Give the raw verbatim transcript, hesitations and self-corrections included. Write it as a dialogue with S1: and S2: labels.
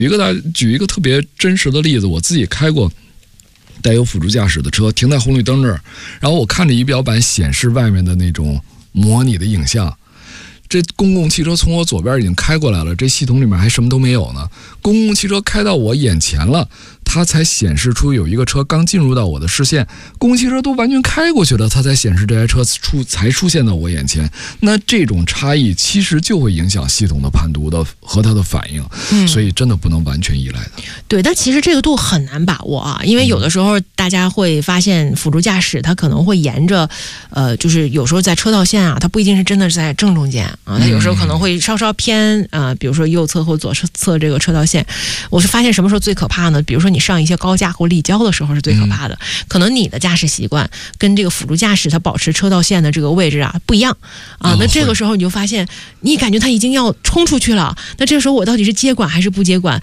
S1: 一个大举一个特别真实的例子，我自己开过带有辅助驾驶的车，停在红绿灯这儿，然后我看着仪表板显示外面的那种模拟的影像，这公共汽车从我左边已经开过来了，这系统里面还什么都没有呢。公共汽车开到我眼前了，它才显示出有一个车刚进入到我的视线，公共汽车都完全开过去了，它才显示这台车出才出现到我眼前。那这种差异其实就会影响系统的判读的和它的反应，嗯、所以真的不能完全依赖的。
S2: 对，但其实这个度很难把握啊，因为有的时候大家会发现辅助驾驶它可能会沿着，呃，就是有时候在车道线啊，它不一定是真的是在正中间啊，它有时候可能会稍稍偏啊、呃，比如说右侧或左侧这个车道线。我是发现什么时候最可怕呢？比如说你上一些高架或立交的时候是最可怕的，嗯、可能你的驾驶习惯跟这个辅助驾驶它保持车道线的这个位置啊不一样啊，哦、那这个时候你就发现你感觉它已经要冲出去了，那这个时候我到底是接管还是不接管？